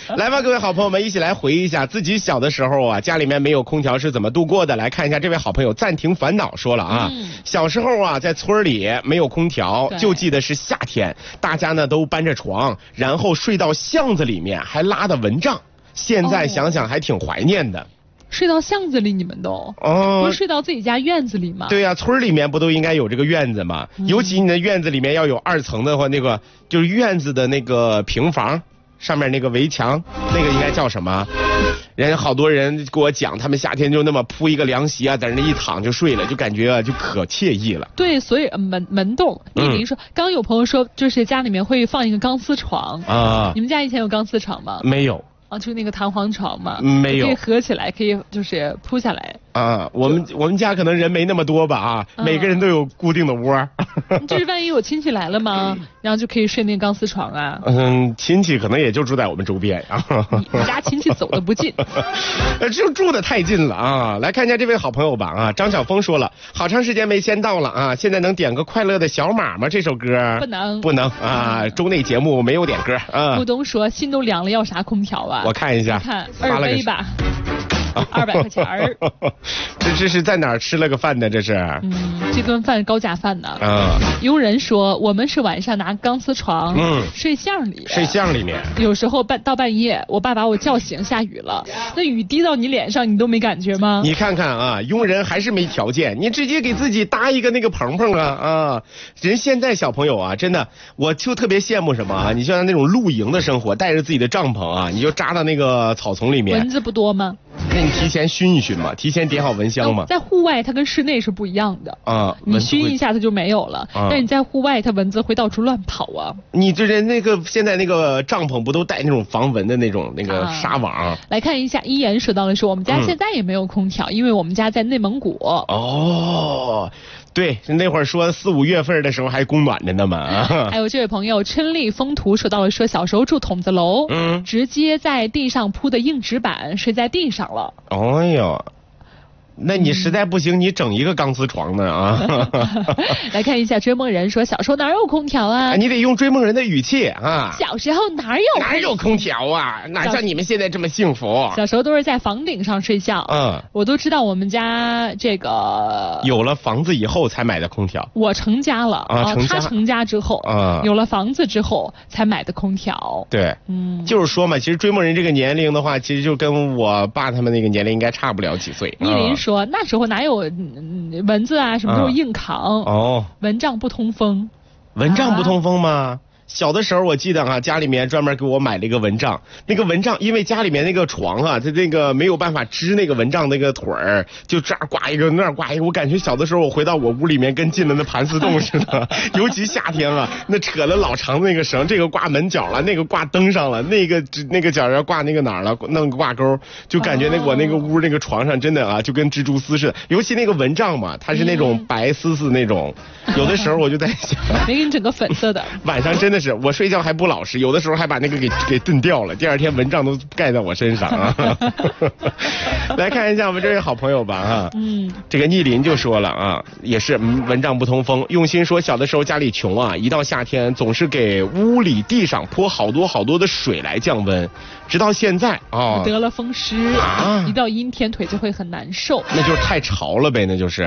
来吧，各位好朋友们，一起来回忆一下自己小的时候啊，家里面没有空调是怎么度过的。来看一下这位好朋友暂停烦恼说了啊，小时候啊，在村里没有空调，就记得是夏天，大家呢都搬着床，然后睡到巷子里面，还拉的蚊帐。现在想想还挺怀念的。 睡到巷子里，你们都不是睡到自己家院子里吗？ 对呀，村里面不都应该有这个院子吗？尤其你的院子里面要有2层的话，那个就是院子的那个平房上面那个围墙，那个应该叫什么？人家好多人给我讲，他们夏天就那么铺一个凉席啊，在那一躺就睡了，就感觉啊就可惬意了。 对，所以门洞。丽玲说，刚有朋友说，就是家里面会放一个钢丝床啊。你们家以前有钢丝床吗？ 没有。 啊，就是那个弹簧床嘛， 没有， 可以合起来，可以就是铺下来。 啊，我们家可能人没那么多吧啊，每个人都有固定的窝。 就是万一有亲戚来了嘛，然后就可以睡那个钢丝床啊。 亲戚可能也就住在我们周边啊。 你家亲戚走得不近， 就住得太近了啊！来看一下这位好朋友吧啊，张晓峰说了，好长时间没签到了啊，现在能点个快乐的小马吗？这首歌不能啊，周内节目没有点歌啊。 顾东说心都凉了，要啥空调啊？ 我看一下， 看2杯吧。200块钱儿， 这是在哪儿吃了个饭呢？这是， 这顿饭高价饭呢。佣人说我们是晚上拿钢丝床，睡巷里面，有时候到半夜，我爸把我叫醒，下雨了，那雨滴到你脸上，你都没感觉吗？ 你看看啊，佣人还是没条件，你直接给自己搭一个那个棚棚啊！人现在小朋友啊，真的，我就特别羡慕什么啊？你像那种露营的生活，带着自己的帐篷啊，你就扎到那个草丛里面， 蚊子不多吗？ 那你提前熏一熏嘛，提前点好蚊香嘛。 在户外它跟室内是不一样的啊，你熏一下它就没有了，但你在户外它蚊子会到处乱跑啊。 你这人那个现在那个帐篷不都带那种防蚊的那种那个纱网？来看一下，一言说到了说我们家现在也没有空调，因为我们家在内蒙古。 哦。对，那会儿说4、5月份的时候还供暖着呢嘛。 还有这位朋友春丽风图说到了说小时候住筒子楼，直接在地上铺的硬纸板，睡在地上了。 哎呦。那你实在不行，你整一个钢丝床呢啊！ 来看一下追梦人说，小时候哪有空调啊？ 你得用追梦人的语气啊！ 小时候哪有空调啊？哪像你们现在这么幸福？ 小时候都是在房顶上睡觉。我都知道我们家这个有了房子以后才买的空调。 我成家了啊，他成家之后有了房子之后才买的空调。 对，就是说嘛，其实追梦人这个年龄的话，其实就跟我爸他们那个年龄应该差不了几岁。 依林说。那时候哪有蚊子啊，什么都是硬扛蚊帐不通风。 蚊帐不通风吗？小的时候我记得啊，家里面专门给我买了一个蚊帐，那个蚊帐因为家里面那个床啊，它那个没有办法支那个蚊帐那个腿儿，就这儿挂一个那儿挂一个，我感觉小的时候我回到我屋里面跟进了那盘丝洞似的，尤其夏天啊，那扯了老长的那个绳，这个挂门角了，那个挂灯上了，那个角要挂那个哪儿了，弄个挂钩，就感觉我那个屋那个床上真的啊，就跟蜘蛛丝似的，尤其那个蚊帐嘛，它是那种白丝丝那种，有的时候我就在想， 没给你整个粉色的， 晚上真的是我睡觉还不老实，有的时候还把那个给炖掉了，第二天蚊帐都盖在我身上啊。来看一下我们这位好朋友吧啊，这个逆鳞就说了啊，也是蚊帐不通风，用心说小的时候家里穷啊，一到夏天总是给屋里地上泼好多的水来降温，直到现在啊得了风湿一到阴天腿就会很难受， 那就是太潮了呗，那就是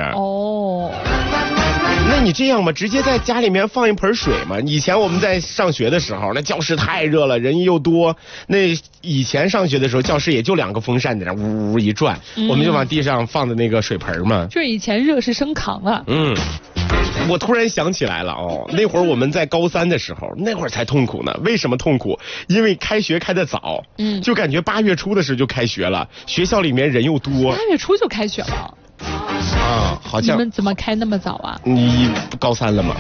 那你这样吧，直接在家里面放一盆水嘛。以前我们在上学的时候，那教室太热了，人又多。那以前上学的时候，教室也就2个风扇在那呜呜一转，我们就往地上放的那个水盆嘛。 就是以前热是生扛啊。 我突然想起来了那会儿我们在高3的时候，那会儿才痛苦呢。为什么痛苦？因为开学开得早，就感觉8月初的时候就开学了，学校里面人又多。 8月初就开学了。 好像你们怎么开那么早啊？ 你高3了嘛？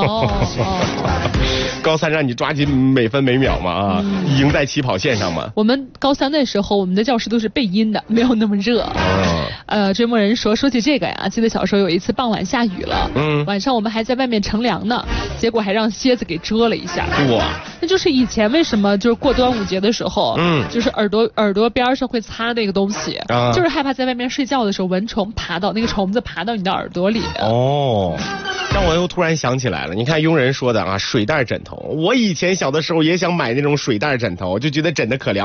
高3让你抓紧每分每秒嘛赢在起跑线上嘛。 我们高3的时候，我们的教室都是背阴的，没有那么热。追梦人说起这个呀，记得小时候有一次傍晚下雨了，晚上我们还在外面乘凉呢，结果还让蝎子给蛰了一下。 哇！ 那就是以前为什么就是过端午节的时候，就是耳朵边上会擦那个东西，就是害怕在外面睡觉的时候蚊虫爬到那个虫子爬到你的耳朵里。 让我又突然想起来了，你看佣人说的啊，水袋枕头，我以前小的时候也想买那种水袋枕头，就觉得枕的可凉。